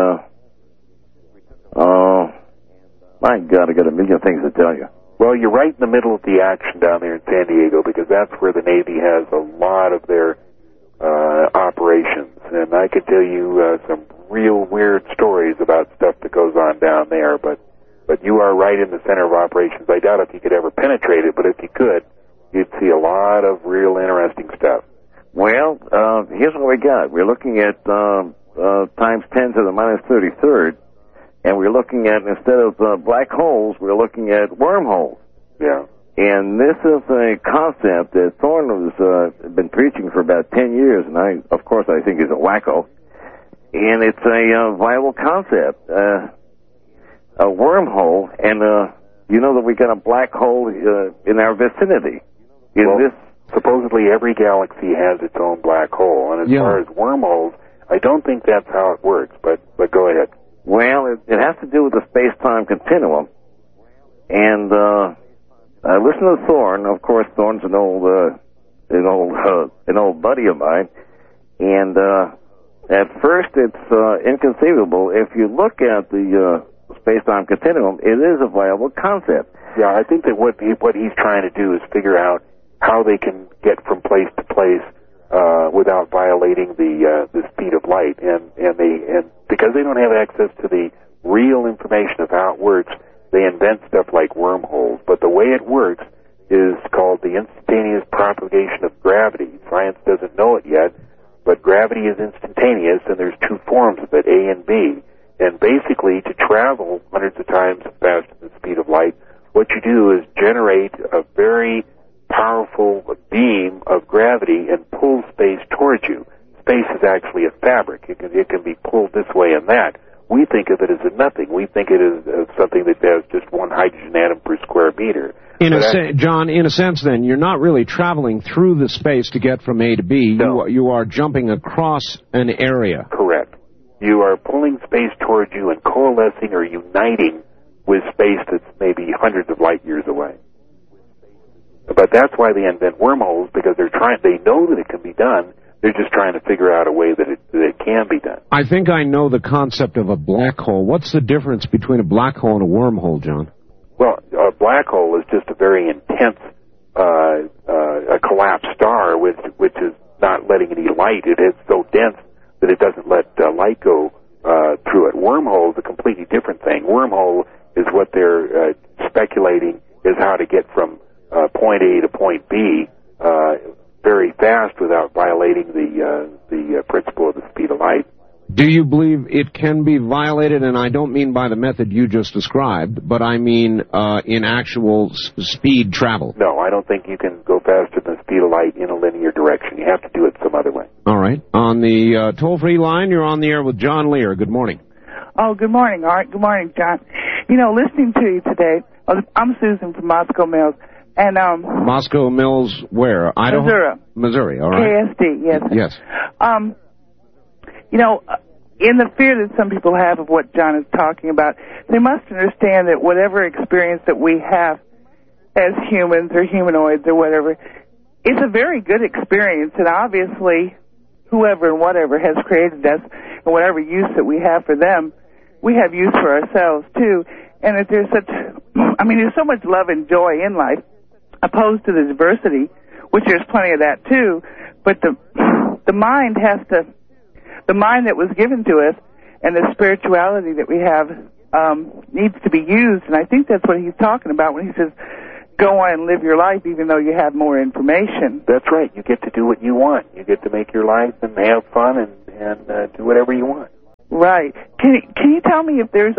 Speaker 20: my God, I got a million things to tell you.
Speaker 1: Well, you're right in the middle of the action down there in San Diego because that's where the Navy has a lot of their operations, and I could tell you some real weird stories about stuff that goes on down there, but you are right in the center of operations. I doubt if you could ever penetrate it, but if you could, you'd see a lot of real interesting stuff.
Speaker 20: Well, here's what we got. We're looking at times 10 to the minus 33rd, and we're looking at, instead of black holes, we're looking at wormholes.
Speaker 1: Yeah.
Speaker 20: And this is a concept that Thorne has been preaching for about 10 years, and I think he's a wacko. And it's a viable concept, a wormhole, and you know that we got a black hole in our vicinity.
Speaker 1: Supposedly every galaxy has its own black hole, and as far as wormholes, I don't think that's how it works, but go ahead.
Speaker 20: Well, it has to do with the space-time continuum, and I listen to Thorne. Of course, Thorne's an old buddy of mine, and at first it's inconceivable. If you look at the space-time continuum, it is a viable concept.
Speaker 1: Yeah, I think that what he's trying to do is figure out how they can get from place to place without violating the speed of light, and because they don't have access to the real information of how it works, they invent stuff like wormholes. But the way it works is called the instantaneous propagation of gravity. Science doesn't know it yet, but gravity is instantaneous, and there's two forms of it, A and B. And basically, to travel hundreds of times faster than the speed of light, what you do is generate a very powerful beam of gravity and pull space towards you. Space is actually a fabric. It can be pulled this way and that. We think of it as a nothing. We think it as something that has just one hydrogen atom per square meter.
Speaker 2: John, in a sense, then, you're not really traveling through the space to get from A to B.
Speaker 1: No.
Speaker 2: You are jumping across an area.
Speaker 1: Correct. You are pulling space towards you and coalescing or uniting with space that's maybe hundreds of light years away. But that's why they invent wormholes, because they know that it can be done. They're just trying to figure out a way that it can be done.
Speaker 2: I think I know the concept of a black hole. What's the difference between a black hole and a wormhole, John?
Speaker 1: Well, a black hole is just a very intense a collapsed star which is not letting any light. It is so dense that it doesn't let light go through it. Wormhole is a completely different thing. Wormhole is what they're speculating is how to get from point A to point B very fast without violating the principle of the speed of light.
Speaker 2: Do you believe it can be violated? And I don't mean by the method you just described, but I mean in actual speed travel.
Speaker 1: No, I don't think you can go faster than the speed of light in a linear direction. You have to do it some other way.
Speaker 2: All right. On the toll-free line, you're on the air with John Lear. Good morning.
Speaker 21: Oh, good morning, Art. Good morning, John. You know, listening to you today, I'm Susan from Moscow Mills. And
Speaker 2: Moscow Mills, where? Idaho? Missouri, all right.
Speaker 21: KSD, yes.
Speaker 2: Yes.
Speaker 21: You know, in the fear that some people have of what John is talking about, they must understand that whatever experience that we have as humans or humanoids or whatever, it's a very good experience, and obviously whoever and whatever has created us and whatever use that we have for them, we have use for ourselves too. And that there's there's so much love and joy in life, opposed to the diversity, which there's plenty of that too. but the mind that was given to us and the spirituality that we have needs to be used, and I think that's what he's talking about when he says, go on and live your life even though you have more information.
Speaker 1: That's right. You get to do what you want. You get to make your life and have fun and do whatever you want.
Speaker 21: Right. Can you tell me if there's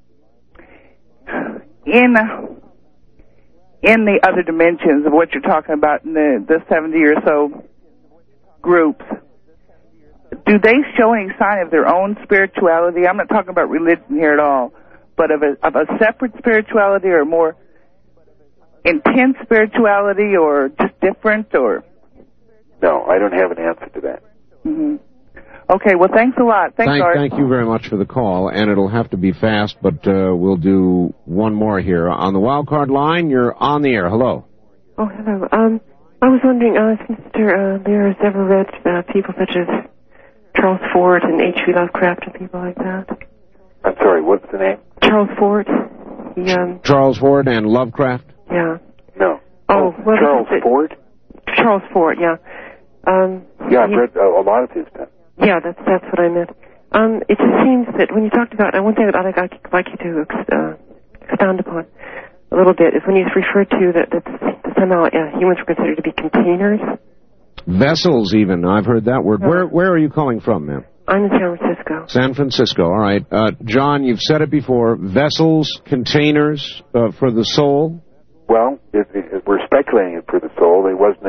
Speaker 21: in the other dimensions of what you're talking about in the 70 or so groups, do they show any sign of their own spirituality? I'm not talking about religion here at all, but of a separate spirituality or more intense spirituality or just different or?
Speaker 1: No, I don't have an answer to that.
Speaker 21: Mm-hmm. Okay, well, thanks a lot. Art.
Speaker 2: Thank you very much for the call, and it'll have to be fast, but we'll do one more here. On the wild card line, you're on the air. Hello.
Speaker 4: Oh, hello. I was wondering if Mr. Lear has ever read people such as Charles Fort and H.P. Lovecraft and people like that.
Speaker 1: I'm sorry, what's the name?
Speaker 4: Charles Fort.
Speaker 2: Charles Fort and Lovecraft?
Speaker 4: Yeah.
Speaker 1: No.
Speaker 4: Oh, well,
Speaker 1: Charles Fort?
Speaker 4: Charles Fort, yeah.
Speaker 1: Yeah, I've read a lot of his stuff.
Speaker 4: Yeah, that's what I meant. It just seems that when you talked about, one thing that I'd like you to expound upon a little bit is when you referred to that somehow humans were considered to be containers.
Speaker 2: Vessels, even. I've heard that word. Where are you calling from, ma'am?
Speaker 4: I'm in San Francisco.
Speaker 2: San Francisco, all right. John, you've said it before. Vessels, containers for the soul?
Speaker 1: Well, we're speculating for the soul.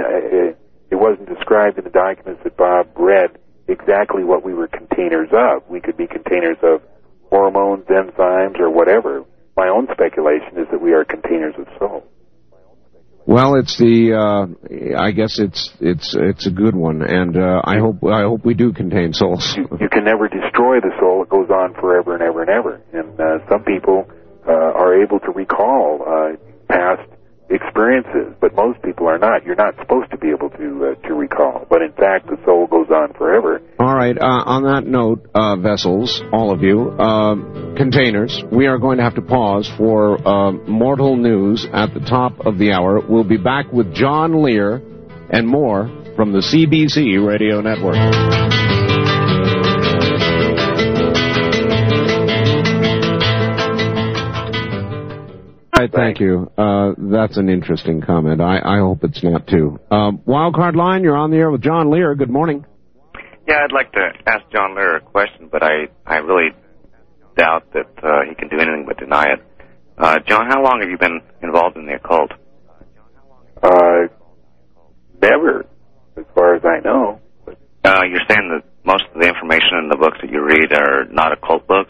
Speaker 1: It wasn't described in the documents that Bob read exactly what we were containers of. We could be containers of hormones, enzymes, or whatever. My own speculation is that we are containers of soul.
Speaker 2: Well, it's I guess it's a good one, and I hope we do contain souls.
Speaker 1: You can never destroy the soul; it goes on forever and ever and ever. And some people are able to recall past experiences, but most people are not. You're not supposed to be able to recall, but in fact, the soul goes on forever.
Speaker 2: All right. On that note, vessels, all of you, containers, we are going to have to pause for mortal news at the top of the hour. We'll be back with John Lear and more from the CBC Radio Network. Thank you. That's an interesting comment. I hope it's not too. Wildcard line, you're on the air with John Lear. Good morning.
Speaker 11: Yeah, I'd like to ask John Lear a question, but I really doubt that he can do anything but deny it. John, how long have you been involved in the occult?
Speaker 1: Never, as far as I know.
Speaker 11: You're saying that most of the information in the books that you read are not occult books?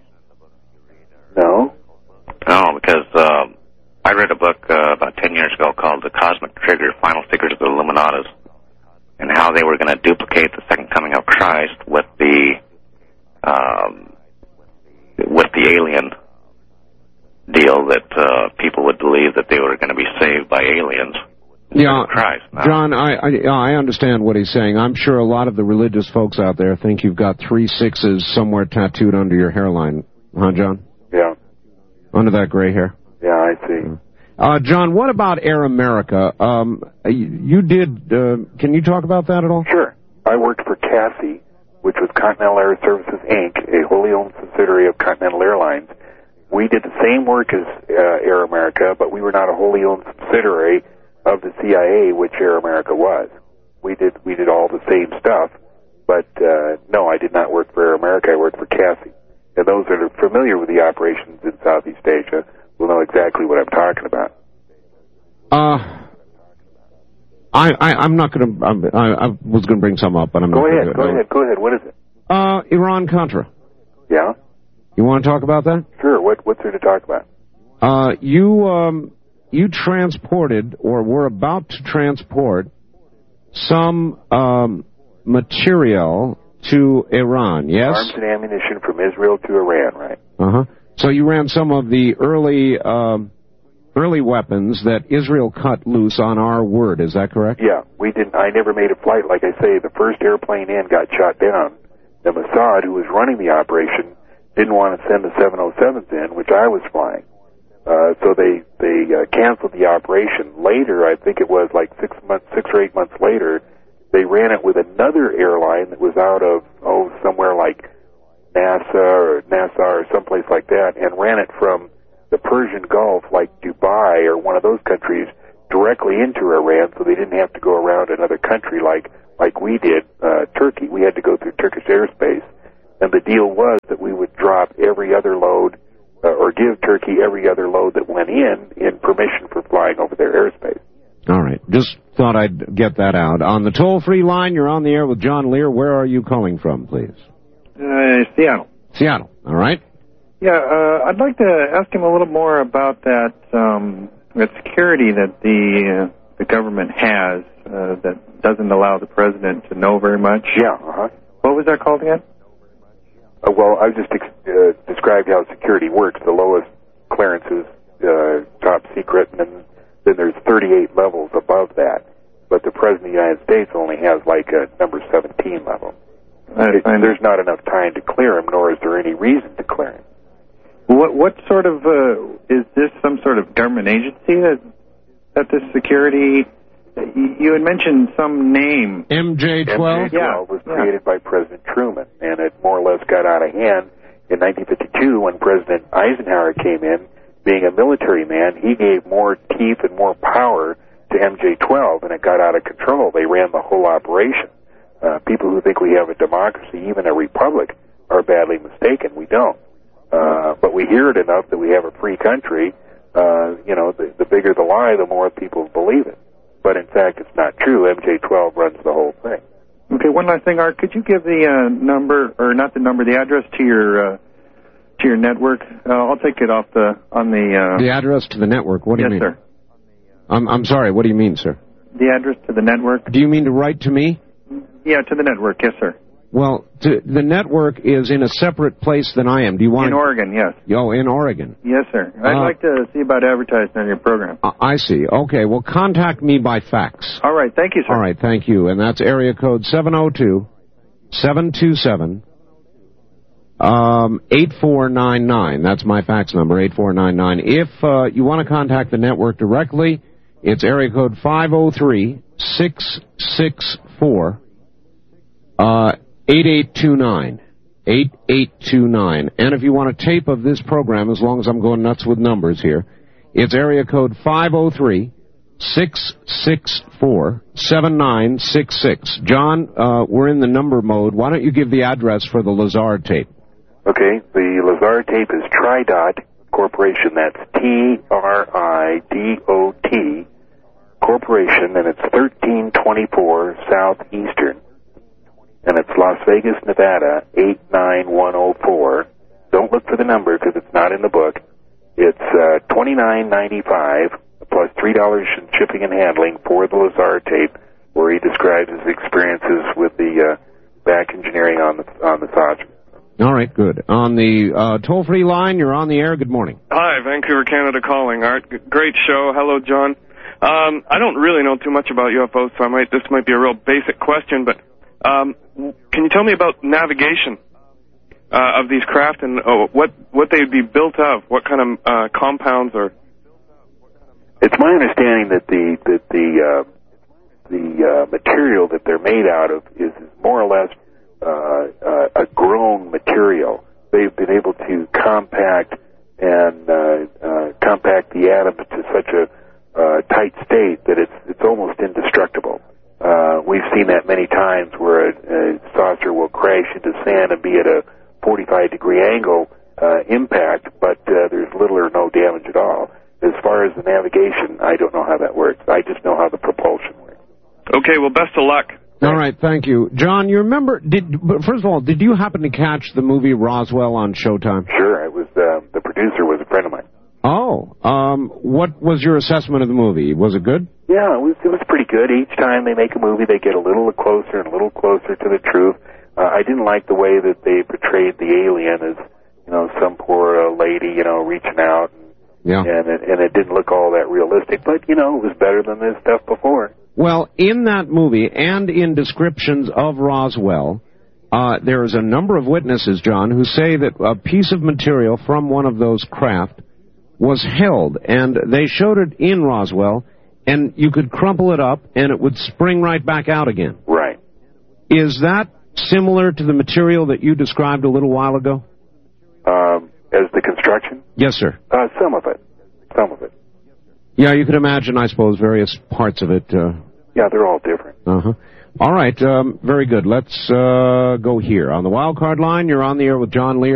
Speaker 1: No.
Speaker 11: No, because I read a book about 10 years ago called The Cosmic Trigger, Final Secrets of the Illuminatus, and how they were going to duplicate the second coming of Christ with the alien deal, that people would believe that they were going to be saved by aliens.
Speaker 2: Yeah,
Speaker 11: Christ. No.
Speaker 2: John, I understand what he's saying. I'm sure a lot of the religious folks out there think you've got 3 6s somewhere tattooed under your hairline. Huh, John?
Speaker 1: Yeah.
Speaker 2: Under that gray hair.
Speaker 1: Yeah, I see.
Speaker 2: John, what about Air America? You did, can you talk about that at all?
Speaker 1: Sure. I worked for CASI, which was Continental Air Services, Inc., a wholly owned subsidiary of Continental Airlines. We did the same work as Air America, but we were not a wholly owned subsidiary of the CIA, which Air America was. We did all the same stuff, but no, I did not work for Air America. I worked for CASI. And those that are familiar with the operations in Southeast Asia will know exactly what I'm talking about.
Speaker 2: I'm not going to. I was going to bring some up, but I'm not.
Speaker 1: Go ahead. What is it?
Speaker 2: Iran-Contra.
Speaker 1: Yeah.
Speaker 2: You want to talk about that?
Speaker 1: Sure. What's there to talk about?
Speaker 2: You transported, or were about to transport, some material to Iran, yes?
Speaker 1: Arms and ammunition from Israel to Iran, right?
Speaker 2: Uh-huh. So you ran some of the early weapons that Israel cut loose on our word, is that correct?
Speaker 1: Yeah, we didn't. I never made a flight. Like I say, the first airplane in got shot down. The Mossad, who was running the operation, didn't want to send the 707s in, which I was flying. So they canceled the operation. Later, I think it was like 6 or 8 months later, They ran it with another airline that was out of, somewhere like NASA or someplace like that, and ran it from the Persian Gulf, like Dubai or one of those countries, directly into Iran, so they didn't have to go around another country like we did, Turkey. We had to go through Turkish airspace, and the deal was that we would drop every other load, or give Turkey every other load that went in permission for flying over their airspace.
Speaker 2: All right. Just thought I'd get that out. On the toll-free line, you're on the air with John Lear. Where are you calling from, please?
Speaker 5: Seattle.
Speaker 2: Seattle. All right.
Speaker 5: Yeah, I'd like to ask him a little more about that security that the government has that doesn't allow the president to know very much.
Speaker 1: Yeah.
Speaker 5: What was that called again?
Speaker 1: Well, I just described how security works. The lowest clearance is top secret, and then there's 38 levels above that. But the President of the United States only has like a number 17 level. There's not enough time to clear him, nor is there any reason to clear him.
Speaker 5: What sort of, is this some sort of government agency that this security, you had mentioned some name.
Speaker 2: MJ-12?
Speaker 1: MJ-12 was created by President Truman, and it more or less got out of hand in 1952 when President Eisenhower came in. Being a military man, he gave more teeth and more power to MJ-12, and it got out of control. They ran the whole operation. People who think we have a democracy, even a republic, are badly mistaken. We don't. But we hear it enough that we have a free country. The bigger the lie, the more people believe it. But in fact, it's not true. MJ-12 runs the whole thing.
Speaker 5: Okay, one last thing, Art. Could you give the number, or not the number, the address to your network? I'll take it off the
Speaker 2: address to the network. What do you mean?
Speaker 5: Yes, sir.
Speaker 2: I'm sorry. What do you mean, sir?
Speaker 5: The address to the network.
Speaker 2: Do you mean to write to me?
Speaker 5: Yeah, to the network. Yes, sir.
Speaker 2: Well, the network is in a separate place than I am. Do you want
Speaker 5: in Oregon? Yes.
Speaker 2: Oh, in Oregon.
Speaker 5: Yes, sir. I'd like to see about advertising on your program.
Speaker 2: I see. Okay. Well, contact me by fax.
Speaker 5: All right. Thank you, sir.
Speaker 2: All right. Thank you. And that's area code 702-727. 8499. That's my fax number, 8499. If you want to contact the network directly, it's area code 503-664 8829. 8829. And if you want a tape of this program, as long as I'm going nuts with numbers here, it's area code 503-664-7966. John, we're in the number mode. Why don't you give the address for the Lazar tape?
Speaker 1: Okay, the Lazar tape is Tridot Corporation. That's TRIDOT Corporation, and it's 1324 Southeastern. And it's Las Vegas, Nevada, 89104. Don't look for the number because it's not in the book. It's $29.95 plus $3 in shipping and handling for the Lazar tape, where he describes his experiences with the back engineering on the Sajid.
Speaker 2: All right, good. On the toll-free line, you're on the air. Good morning.
Speaker 22: Hi, Vancouver, Canada calling, Art. Great show. Hello, John. I don't really know too much about UFOs, so this might be a real basic question, but can you tell me about navigation of these craft and what they'd be built of? What kind of compounds or?
Speaker 1: It's my understanding that the material that they're made out of is more or less a grown material. They've been able to compact the atoms to such a tight state that it's almost indestructible. We've seen that many times where a saucer will crash into sand and be at a 45-degree angle impact, but there's little or no damage at all. As far as the navigation, I don't know how that works. I just know how the propulsion works.
Speaker 22: Okay, well, best of luck.
Speaker 2: All right, thank you. John, you remember, first of all, did you happen to catch the movie Roswell on Showtime?
Speaker 1: Sure, it was, the producer was a friend of mine.
Speaker 2: Oh, what was your assessment of the movie? Was it good?
Speaker 1: Yeah, it was pretty good. Each time they make a movie, they get a little closer and a little closer to the truth. I didn't like the way that they portrayed the alien as, some poor lady, reaching out.
Speaker 2: Yeah.
Speaker 1: And it didn't look all that realistic, but, it was better than this stuff before.
Speaker 2: Well, in that movie and in descriptions of Roswell, there is a number of witnesses, John, who say that a piece of material from one of those craft was held, and they showed it in Roswell and you could crumple it up, and it would spring right back out again.
Speaker 1: Right.
Speaker 2: Is that similar to the material that you described a little while ago?
Speaker 1: As the construction?
Speaker 2: Yes, sir.
Speaker 1: Some of it. Some of it.
Speaker 2: Yeah, you could imagine, I suppose, various parts of it.
Speaker 1: Yeah, they're all different.
Speaker 2: Uh-huh. All right, very good. Let's go here. On the wild card line, you're on the air with John Lear.